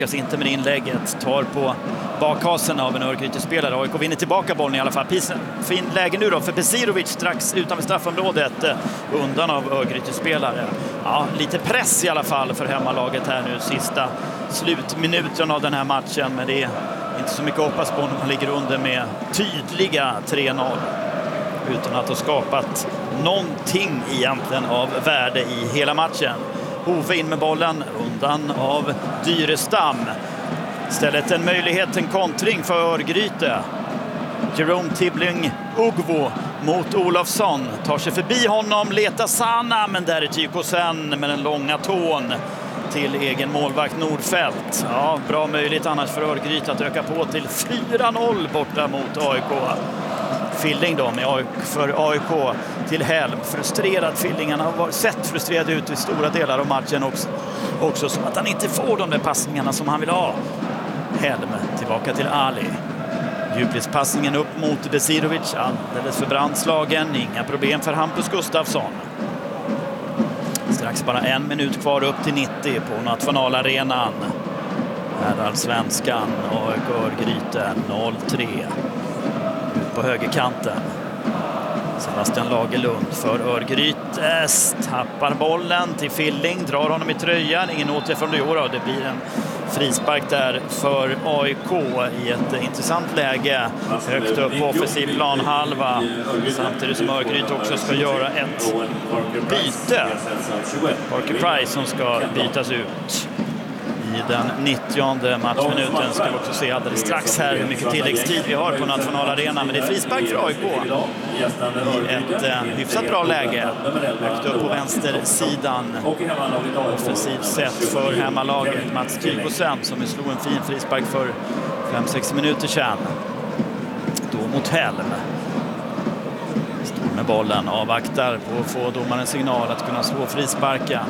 inte med inlägget, tar på bakhasen av en Örgryte-spelare. AIK vinner tillbaka bollen i alla fall. Fin läge nu då för Besirovic strax utanför straffområdet, undan av Örgryte-spelare. Ja, lite press i alla fall för hemmalaget här nu, sista slutminuten av den här matchen, men det är inte så mycket att hoppas på när man ligger under med tydliga 3-0 utan att ha skapat någonting egentligen av värde i hela matchen. Hove in med bollen, undan av Dyrestam. Istället en möjlighet, en kontring för Örgryte. Jerome Tibbling Ugvo mot Olofsson. Tar sig förbi honom, letar Sana, men där är Tykosen med den långa tån till egen målvakt Nordfeldt. Ja, bra möjligt annars för Örgryte att öka på till 4-0 borta mot AIK. Filling då för AIK till Helm. Frustrerad Filling, han har sett frustrerad ut i stora delar av matchen också som att han inte får de där passningarna som han vill ha. Helm tillbaka till Ali. Djupledspassningen upp mot Besirovic, alldeles för brandslagen, inga problem för Hampus Gustafsson. Strax bara 1 minut kvar upp till 90 på nationalarenan. Här är Svenskan och Örgryte 0-3. Ut på högerkanten. Sebastian Lagerlund för Örgryte. Tappar bollen till Filling, drar honom i tröjan. Ingen åtgärd från det år. Det blir en frispark där för AIK i ett intressant läge. Högt upp på offensiv planhalva. Samtidigt som Örgryte också ska göra ett byte. Parker Price som ska bytas ut i den 90:e matchminuten. Ska vi också se alldeles strax här hur mycket tilläggstid vi har på nationalarenan. Men det är frispark för AIK i ett hyfsat bra läge. Högt upp på vänstersidan. Offensivt sett för hemmalaget. Mats Tykosen som slog en fin frispark för 5-6 minuter sedan. Då mot Helm. Står med bollen, avvaktar på att få domarens signal att kunna slå frisparken.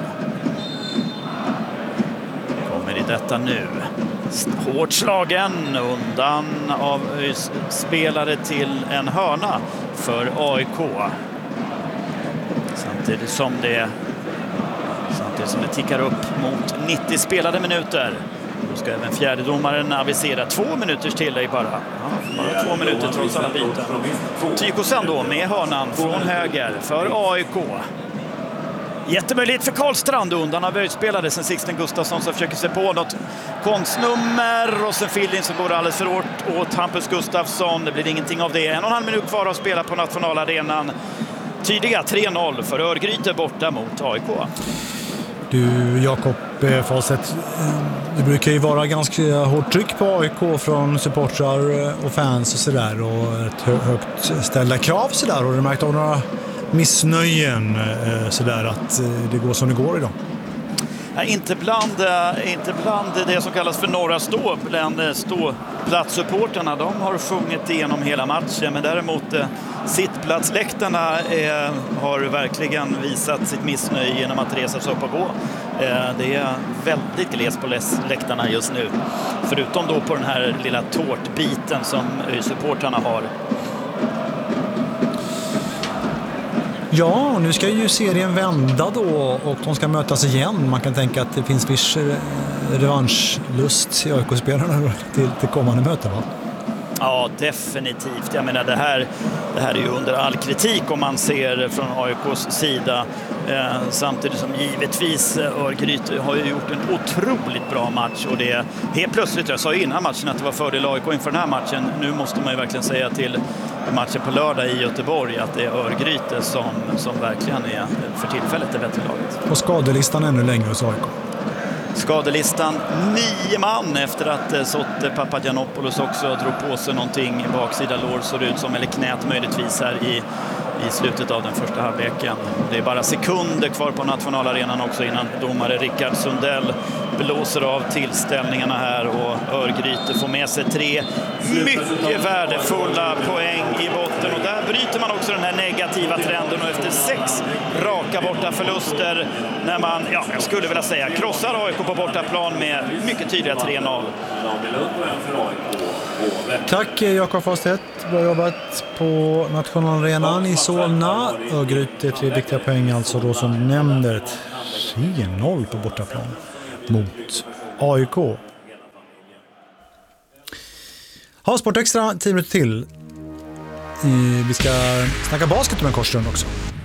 I detta nu. Hårt slagen undan av spelare till en hörna för AIK. Samtidigt som det tickar upp mot 90 spelade minuter. Då ska även fjärdedomaren avisera 2 minuters tillägg bara. Ja, bara 2 minuter trots alla byten. Tykosen då med hörnan från höger för AIK. Jättemöjlighet för Karlstrand undan av spelare. Sen Sixten Gustafsson som försöker sig på något konstnummer. Och sen Filling som går alldeles för hårt åt Hampus Gustafsson. Det blir ingenting av det. 1,5 minut kvar att spela på nationalarenan. Tydliga 3-0 för Örgryte borta mot AIK. Du Jakob Fawcett, det brukar ju vara ganska hårt tryck på AIK från supportrar och fans och sådär. Och ett högt ställda krav sådär. Har du märkt av några missnöjen sådär att det går som det går idag? Ja, inte bland det som kallas för norra stå, bland ståplatssupporterna. De har sjungit igenom hela matchen, men däremot sittplatsläktarna har verkligen visat sitt missnöje genom att resa sig upp och gå. Det är väldigt glest på läktarna just nu, förutom då på den här lilla tårtbiten som supporterna har. Ja, nu ska ju serien vända då och de ska mötas igen. Man kan tänka att det finns viss revanschlust i AIK-spelarna till kommande möte, va? Ja, definitivt. Jag menar, det här är ju under all kritik om man ser från AIKs sida. Samtidigt som givetvis Örgryte har ju gjort en otroligt bra match. Och det är helt plötsligt, jag sa innan matchen att det var fördel AIK inför den här matchen. Nu måste man ju verkligen säga till matchen på lördag i Göteborg att det är Örgryte som verkligen är för tillfället det bättre laget. Och skadelistan ännu längre hos AIK. Skadelistan 9 man efter att Sotte Papagiannopoulos också drog på sig någonting i baksida lår, såg ut som, eller knät möjligtvis här i slutet av den första halvleken. Det är bara sekunder kvar på nationalarenan också innan domare Rickard Sundell blåser av tillställningarna här och Örgryte får med sig 3 mycket värdefulla poäng i botten. Och där bryter man också den här negativa trenden och efter 6 raka borta förluster när man, jag skulle vilja säga, krossar AIK på bortaplan med mycket tydliga 3-0. Tack Jakob Fawcett, bra jobbat på nationalarenan i Solna. Örgryte 3 viktiga poäng alltså då som du nämnde, 3-0 på bortaplan mot AIK. Ha, Sport Extra, 10 minuter till. Vi ska snacka basket om en kort stund också.